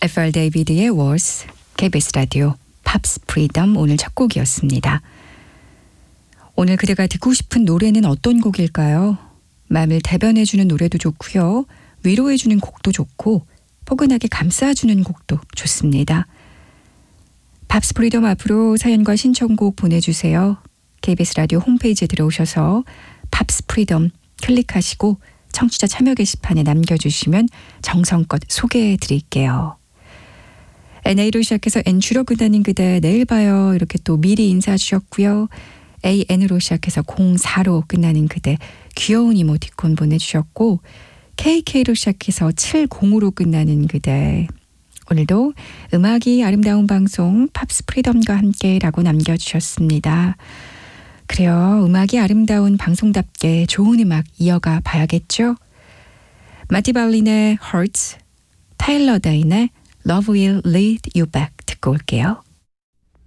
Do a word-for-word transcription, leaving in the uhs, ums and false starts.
에프알 데이비드의 Words, 케이비에스 라디오 팝스 프리덤 오늘 첫 곡이었습니다. 오늘 그대가 듣고 싶은 노래는 어떤 곡일까요? 마음을 대변해주는 노래도 좋고요. 위로해주는 곡도 좋고 포근하게 감싸주는 곡도 좋습니다. 팝스 프리덤 앞으로 사연과 신청곡 보내주세요. 케이비에스 라디오 홈페이지에 들어오셔서 팝스 프리덤 클릭하시고 청취자 참여 게시판에 남겨주시면 정성껏 소개해드릴게요. 엔에이로 시작해서 엔주로 끝나는 그대 내일 봐요. 이렇게 또 미리 인사 주셨고요. 에이엔으로 시작해서 공사로 끝나는 그대 귀여운 이모티콘 보내주셨고 케이케이로 시작해서 칠십으로 끝나는 그대 오늘도 음악이 아름다운 방송 팝스 프리덤과 함께라고 남겨주셨습니다. 그래요. 음악이 아름다운 방송답게 좋은 음악 이어가 봐야겠죠. 마티 발린의 Hurts, 타일러 데인의 Love Will Lead You Back 듣고 올게요.